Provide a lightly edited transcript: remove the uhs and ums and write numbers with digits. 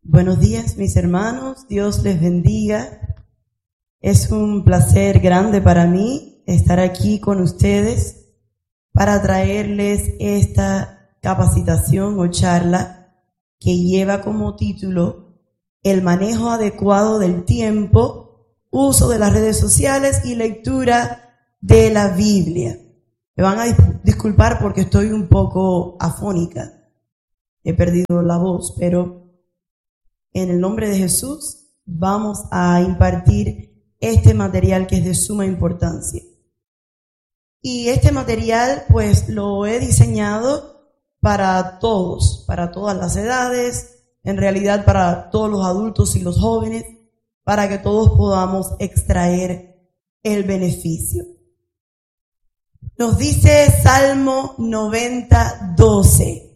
Buenos días, mis hermanos. Dios les bendiga. Es un placer grande para mí estar aquí con ustedes para traerles esta capacitación o charla que lleva como título El manejo adecuado del tiempo, uso de las redes sociales y lectura de la Biblia. Me van a disculpar porque estoy un poco afónica. He perdido la voz, pero en el nombre de Jesús vamos a impartir este material que es de suma importancia. Y este material pues lo he diseñado para todos, para todas las edades, en realidad para todos los adultos y los jóvenes, para que todos podamos extraer el beneficio. Nos dice Salmo 90:12.